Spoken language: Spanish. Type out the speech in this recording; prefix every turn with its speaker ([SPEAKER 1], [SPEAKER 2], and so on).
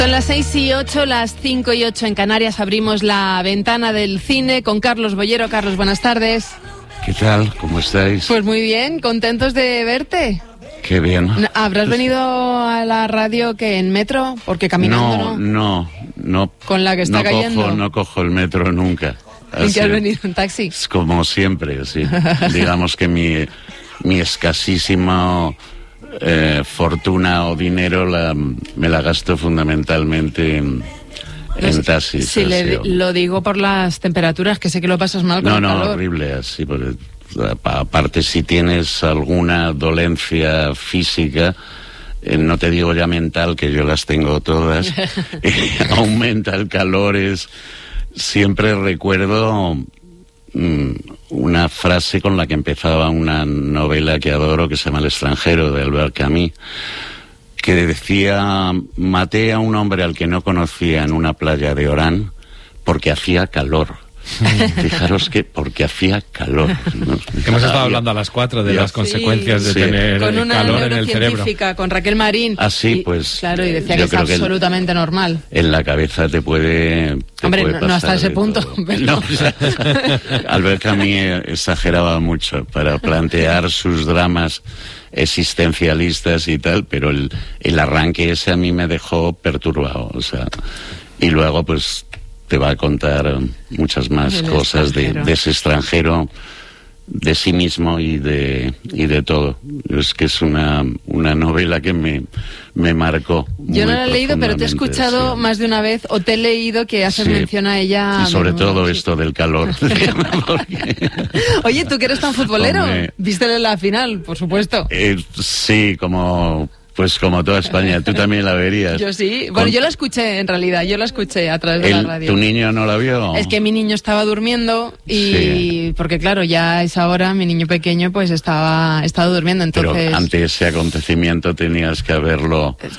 [SPEAKER 1] Son las 6:08, las 5:08 en Canarias. Abrimos la ventana del cine con Carlos Bollero. Carlos, buenas tardes.
[SPEAKER 2] ¿Qué tal? ¿Cómo estáis?
[SPEAKER 1] Pues muy bien, contentos de verte.
[SPEAKER 2] Qué bien.
[SPEAKER 1] ¿Habrás venido a la radio que en metro? Porque caminando
[SPEAKER 2] no.
[SPEAKER 1] Con la que está cayendo.
[SPEAKER 2] No cojo el metro nunca.
[SPEAKER 1] ¿En qué has venido? ¿En taxi?
[SPEAKER 2] Es como siempre, sí. Digamos que mi escasísima fortuna o dinero me la gasto fundamentalmente en taxis.
[SPEAKER 1] Sí, lo digo por las temperaturas, que sé que lo pasas mal con el calor.
[SPEAKER 2] No, horrible, así, porque aparte si tienes alguna dolencia física, no te digo ya mental, que yo las tengo todas, aumenta el calor. Siempre recuerdo una frase con la que empezaba una novela que adoro, que se llama El extranjero, de Albert Camus, que decía: maté a un hombre al que no conocía en una playa de Orán porque hacía calor. Fijaros que porque hacía calor, ¿no?
[SPEAKER 3] Hemos estado hablando a las 4 de las consecuencias de tener calor en el cerebro.
[SPEAKER 1] Con una neurocientífica, con Raquel Marín.
[SPEAKER 2] Así, pues.
[SPEAKER 1] Claro, y decía que es absolutamente normal.
[SPEAKER 2] En la cabeza te puede.
[SPEAKER 1] Hombre, no hasta ese punto.
[SPEAKER 2] No, o sea, Albert Camus exageraba mucho para plantear sus dramas existencialistas y tal, pero el arranque ese a mí me dejó perturbado, o sea, y luego pues te va a contar muchas más cosas de ese extranjero, de sí mismo y de todo. Es que es una novela que me marcó.
[SPEAKER 1] Yo no la he leído, pero te he escuchado más de una vez, o te he leído que haces mención a ella.
[SPEAKER 2] Y sobre todo esto del calor.
[SPEAKER 1] Oye, ¿tú que eres tan futbolero? ¿Viste la final, por supuesto?
[SPEAKER 2] Sí, pues como toda España. Tú también la verías.
[SPEAKER 1] Yo sí. Bueno, yo la escuché, en realidad. Yo la escuché a través de la radio.
[SPEAKER 2] ¿Tu niño no la vio?
[SPEAKER 1] Es que mi niño estaba durmiendo y... Sí. Porque claro, ya a esa hora mi niño pequeño pues estaba durmiendo, entonces...
[SPEAKER 2] Pero ante ese acontecimiento tenías que haberlo